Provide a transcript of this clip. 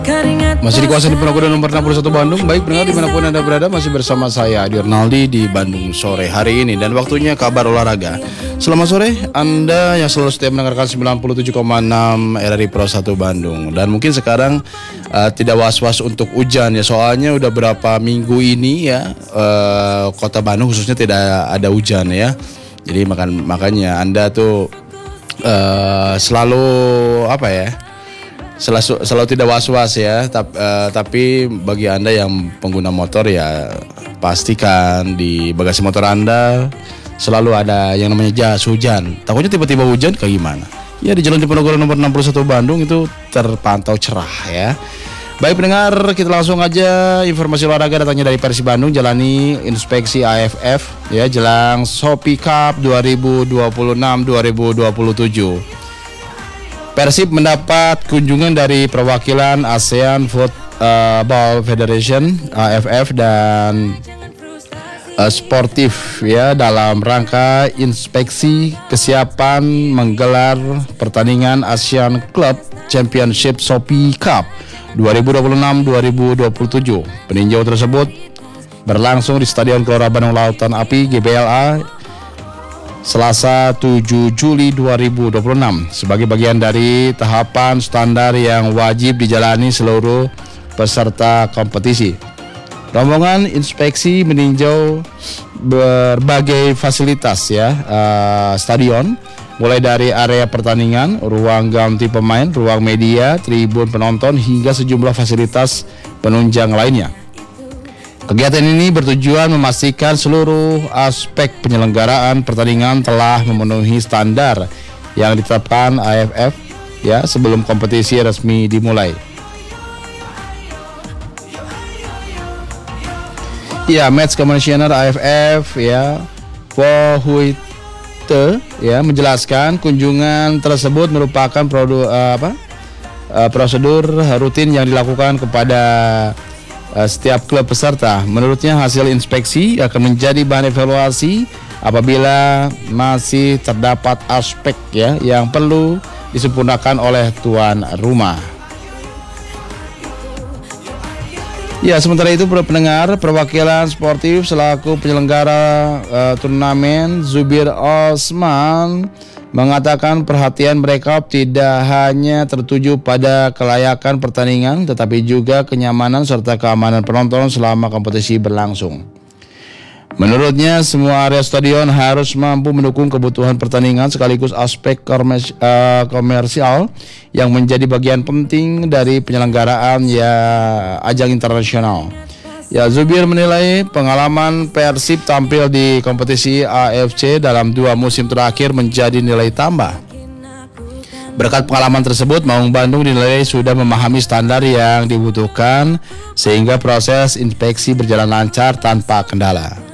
Masih di kawasan Diponegoro nomor 61 Bandung. Baik pendengar dimanapun Anda berada, masih bersama saya Adi Ronaldi di Bandung Sore hari ini. Dan waktunya kabar olahraga. Selamat sore Anda yang selalu setia mendengarkan 97,6 RRI Pro 1 Bandung. Dan mungkin sekarang tidak was-was untuk hujan ya. Soalnya udah berapa minggu ini ya kota Bandung khususnya tidak ada hujan ya. Jadi makanya Anda tuh selalu apa ya, selalu tidak was-was ya. Tapi bagi Anda yang pengguna motor ya, pastikan di bagasi motor Anda selalu ada yang namanya jas hujan. Takutnya tiba-tiba hujan kayak gimana? Ya, di Jalan Diponegoro nomor 61 Bandung itu terpantau cerah ya. Baik pendengar, kita langsung aja informasi olahraga datangnya dari Persib Bandung. Jalani inspeksi AFF ya jelang Shopee Cup 2026-2027. Persib mendapat kunjungan dari perwakilan ASEAN Football Federation AFF dan sportif ya dalam rangka inspeksi kesiapan menggelar pertandingan Asian Club Championship Shopee Cup 2026-2027. Peninjau tersebut berlangsung di Stadion Gelora Bandung Lautan Api GBLA Selasa 7 Juli 2026 sebagai bagian dari tahapan standar yang wajib dijalani seluruh peserta kompetisi. Rombongan inspeksi meninjau berbagai fasilitas ya stadion, mulai dari area pertandingan, ruang ganti pemain, ruang media, tribun penonton hingga sejumlah fasilitas penunjang lainnya. Kegiatan ini bertujuan memastikan seluruh aspek penyelenggaraan pertandingan telah memenuhi standar yang ditetapkan AFF ya sebelum kompetisi resmi dimulai. Ya, Match Commissioner AFF ya Pohuite ya menjelaskan kunjungan tersebut merupakan prosedur rutin yang dilakukan kepada setiap klub peserta. Menurutnya hasil inspeksi akan menjadi bahan evaluasi apabila masih terdapat aspek ya yang perlu disempurnakan oleh tuan rumah. Ya, sementara itu pendengar, perwakilan sportif selaku penyelenggara turnamen Zubir Osman mengatakan perhatian mereka tidak hanya tertuju pada kelayakan pertandingan tetapi juga kenyamanan serta keamanan penonton selama kompetisi berlangsung. Menurutnya semua area stadion harus mampu mendukung kebutuhan pertandingan sekaligus aspek komersial yang menjadi bagian penting dari penyelenggaraan ya ajang internasional. Ya, Zubir menilai pengalaman Persib tampil di kompetisi AFC dalam 2 musim terakhir menjadi nilai tambah. Berkat pengalaman tersebut, Maung Bandung dinilai sudah memahami standar yang dibutuhkan sehingga proses inspeksi berjalan lancar tanpa kendala.